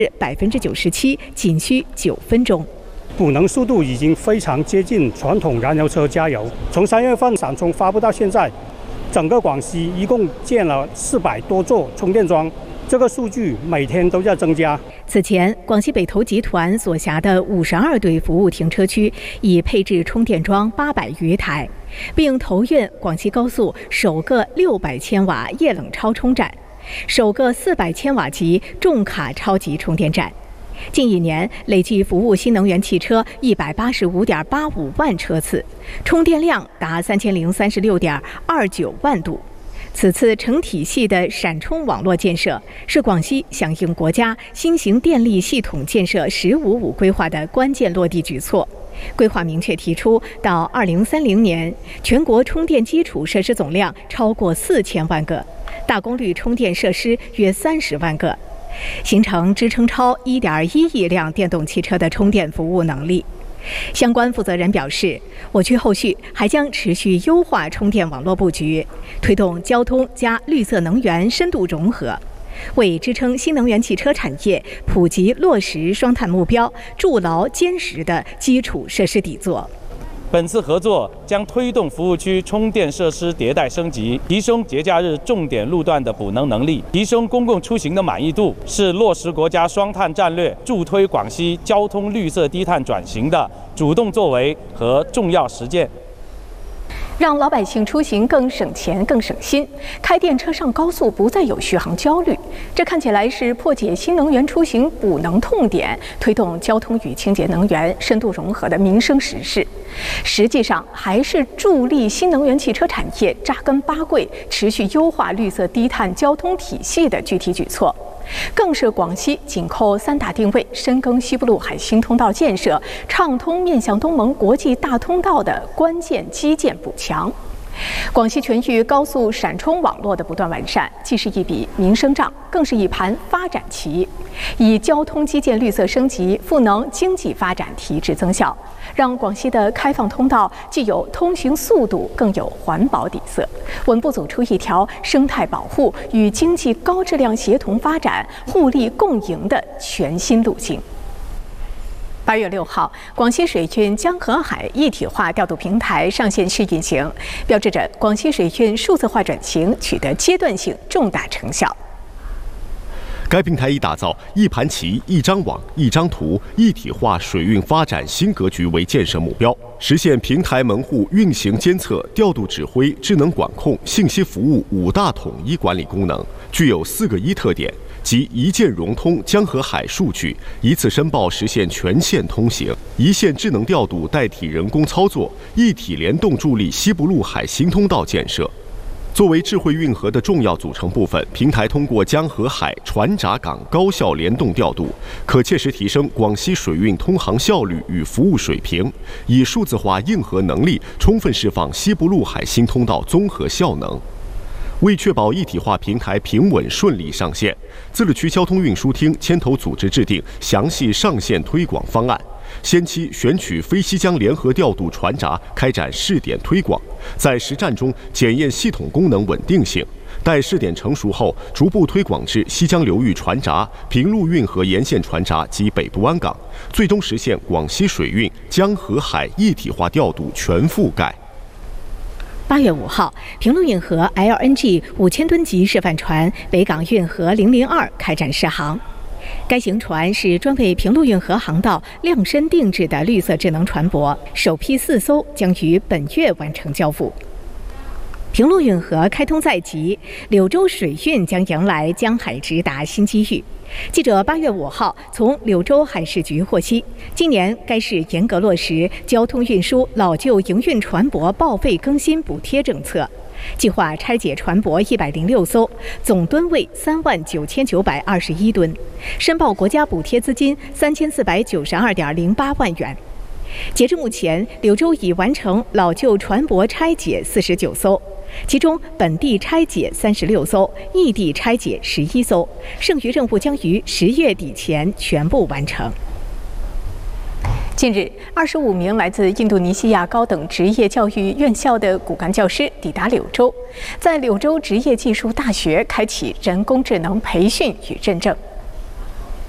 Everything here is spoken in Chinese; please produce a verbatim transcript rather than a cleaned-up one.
百分之九十七，仅需九分钟。 补能速度已经非常接近传统燃油车加油。从三月份闪充发布到现在，整个广西一共建了四百多座充电桩，这个数据每天都在增加。 此前，广西北投集团所辖的五十二对服务停车区已配置充电桩八百余台，并投运广西高速首个六百千瓦液冷超充站，首个四百千瓦级重卡超级充电站。近一年累计服务新能源汽车一百八十五点八五万车次，充电量达三千零三十六点二九万度。此次成体系的闪充网络建设是广西响应国家新型电力系统建设“十五五”规划的关键落地举措。规划明确提出，到二零三零年，全国充电基础设施总量超过四千万个，大功率充电设施约三十万个，形成支撑超一点一亿辆电动汽车的充电服务能力。相关负责人表示，我区后续还将持续优化充电网络布局，推动交通加绿色能源深度融合，为支撑新能源汽车产业普及落实双碳目标筑牢坚实的基础设施底座。 本次合作将推动服务区充电设施迭代升级，提升节假日重点路段的补能能力，提升公共出行的满意度，是落实国家双碳战略、助推广西交通绿色低碳转型的主动作为和重要实践。 让老百姓出行更省钱、更省心，开电车上高速不再有续航焦虑。这看起来是破解新能源出行补能痛点，推动交通与清洁能源深度融合的民生实事。实际上，还是助力新能源汽车产业扎根八桂、持续优化绿色低碳交通体系的具体举措。更是广西紧扣三大定位，深耕西部陆海新通道建设，畅通面向东盟国际大通道的关键基建补强。广西全域高速闪充网络的不断完善，既是一笔民生账，更是一盘发展棋，以交通基建绿色升级赋能经济发展提质增效，让广西的开放通道既有通行速度，更有环保底色，稳步走出一条生态保护与经济高质量协同发展、互利共赢的全新路径。八月六号，广西水运江河海一体化调度平台上线试运行，标志着广西水运数字化转型取得阶段性重大成效。 该平台以打造一盘棋、一张网、一张图一体化水运发展新格局为建设目标，实现平台门户运行监测、调度指挥、智能管控、信息服务五大统一管理功能，具有四个一特点。即一键融通江河海数据，一次申报实现全线通行，一线智能调度代替人工操作，一体联动助力西部陆海新通道建设。作为智慧运河的重要组成部分，平台通过江河海船闸港高效联动调度，可切实提升广西水运通航效率与服务水平，以数字化硬核能力充分释放西部陆海新通道综合效能。为确保一体化平台平稳顺利上线，自治区交通运输厅牵头组织制定详细上线推广方案，先期选取非西江联合调度船闸开展试点推广，在实战中检验系统功能稳定性。待试点成熟后，逐步推广至西江流域船闸、平陆运河沿线船闸及北部湾港，最终实现广西水运江河海一体化调度全覆盖。 八月五号，平陆运河 L N G 五千吨级示范船北港运河零零二开展试航。该型船是专为平陆运河航道量身定制的绿色智能船舶，首批四艘将于本月完成交付。平陆运河开通在即，柳州水运将迎来江海直达新机遇。记者八月五号从柳州海事局获悉，今年该市严格落实交通运输老旧营运船舶报废更新补贴政策，计划拆解船舶一百零六艘，总吨位三万九千九百二十一吨，申报国家补贴资金三千四百九十二点零八万元。截至目前，柳州已完成老旧船舶拆解四十九艘，其中本地拆解三十六艘，异地拆解十一艘，剩余任务将于十月底前全部完成。近日，二十五名来自印度尼西亚高等职业教育院校的骨干教师抵达柳州，在柳州职业技术大学开启人工智能培训与认证。